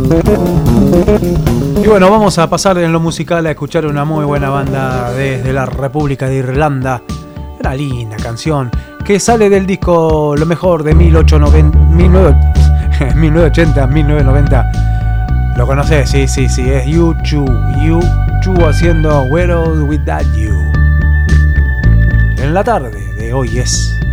Y bueno, vamos a pasar en lo musical a escuchar una muy buena banda desde la República de Irlanda. Una linda canción que sale del disco Lo Mejor de 1980, 1990. ¿Lo conocés? Sí, es U2 haciendo Where Without You. En la tarde de hoy es